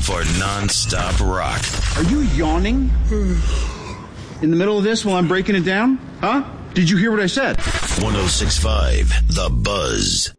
for non-stop rock. Are you yawning in the middle of this while I'm breaking it down? Huh? Did you hear what I said? 106.5 The Buzz.